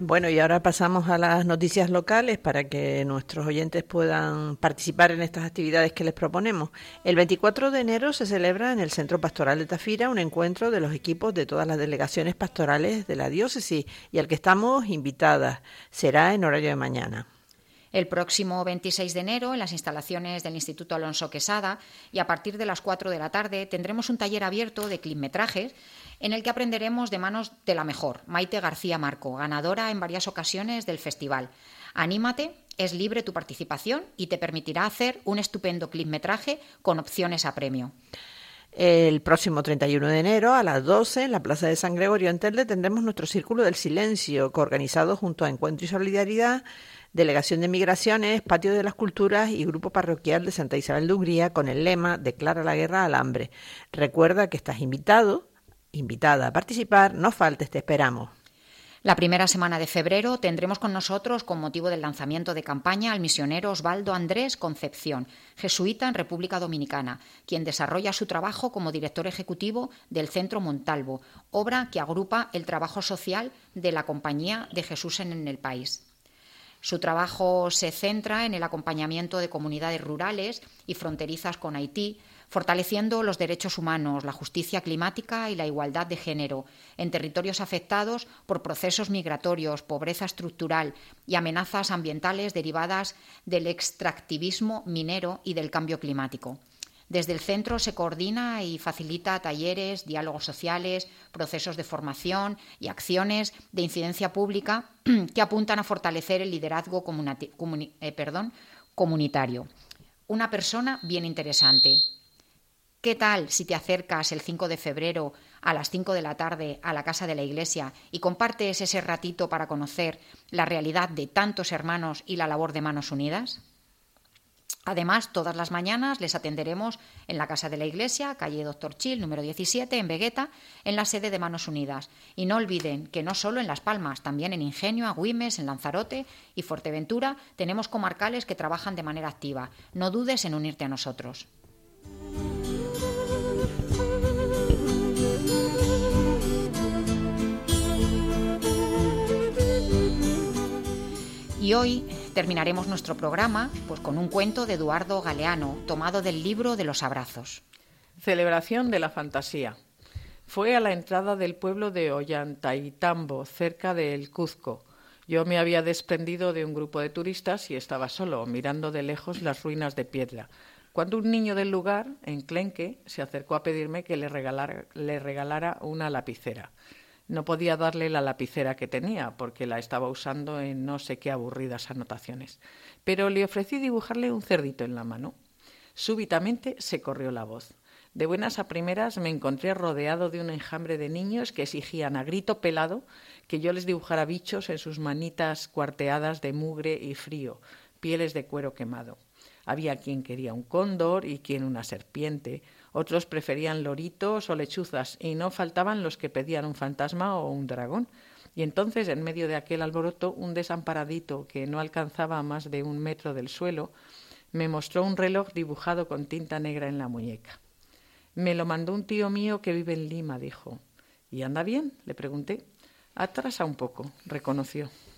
Bueno, y ahora pasamos a las noticias locales para que nuestros oyentes puedan participar en estas actividades que les proponemos. El 24 de enero se celebra en el Centro Pastoral de Tafira un encuentro de los equipos de todas las delegaciones pastorales de la diócesis y al que estamos invitadas. Será en horario de mañana. El próximo 26 de enero, en las instalaciones del Instituto Alonso Quesada, y a partir de las 4 de la tarde, tendremos un taller abierto de clipmetrajes en el que aprenderemos de manos de la mejor, Maite García Marco, ganadora en varias ocasiones del festival. Anímate, es libre tu participación y te permitirá hacer un estupendo clipmetraje con opciones a premio. El próximo 31 de enero a las 12 en la Plaza de San Gregorio en Telde tendremos nuestro Círculo del Silencio, coorganizado junto a Encuentro y Solidaridad, Delegación de Migraciones, Patio de las Culturas y Grupo Parroquial de Santa Isabel de Hungría con el lema Declara la guerra al hambre. Recuerda que estás invitada a participar, no faltes, te esperamos. La primera semana de febrero tendremos con nosotros, con motivo del lanzamiento de campaña, al misionero Osvaldo Andrés Concepción, jesuita en República Dominicana, quien desarrolla su trabajo como director ejecutivo del Centro Montalvo, obra que agrupa el trabajo social de la Compañía de Jesús en el país. Su trabajo se centra en el acompañamiento de comunidades rurales y fronterizas con Haití, fortaleciendo los derechos humanos, la justicia climática y la igualdad de género en territorios afectados por procesos migratorios, pobreza estructural y amenazas ambientales derivadas del extractivismo minero y del cambio climático. Desde el centro se coordina y facilita talleres, diálogos sociales, procesos de formación y acciones de incidencia pública que apuntan a fortalecer el liderazgo comunitario. Una persona bien interesante. ¿Qué tal si te acercas el 5 de febrero a las 5 de la tarde a la Casa de la Iglesia y compartes ese ratito para conocer la realidad de tantos hermanos y la labor de Manos Unidas? Además, todas las mañanas les atenderemos en la Casa de la Iglesia, calle Doctor Chil, número 17, en Vegueta, en la sede de Manos Unidas. Y no olviden que no solo en Las Palmas, también en Ingenio, Agüimes, en Lanzarote y Fuerteventura tenemos comarcales que trabajan de manera activa. No dudes en unirte a nosotros. Y hoy terminaremos nuestro programa pues con un cuento de Eduardo Galeano, tomado del libro de los abrazos. Celebración de la fantasía. Fue a la entrada del pueblo de Ollantaytambo, cerca de El Cuzco. Yo me había desprendido de un grupo de turistas y estaba solo, mirando de lejos las ruinas de piedra, cuando un niño del lugar, enclenque, se acercó a pedirme que le regalara una lapicera. No podía darle la lapicera que tenía, porque la estaba usando en no sé qué aburridas anotaciones. Pero le ofrecí dibujarle un cerdito en la mano. Súbitamente se corrió la voz. De buenas a primeras me encontré rodeado de un enjambre de niños que exigían a grito pelado que yo les dibujara bichos en sus manitas cuarteadas de mugre y frío, pieles de cuero quemado. Había quien quería un cóndor y quien una serpiente. Otros preferían loritos o lechuzas y no faltaban los que pedían un fantasma o un dragón. Y entonces, en medio de aquel alboroto, un desamparadito que no alcanzaba a más de 1 metro del suelo me mostró un reloj dibujado con tinta negra en la muñeca. Me lo mandó un tío mío que vive en Lima, dijo. ¿Y anda bien?, le pregunté. Atrasa un poco, reconoció.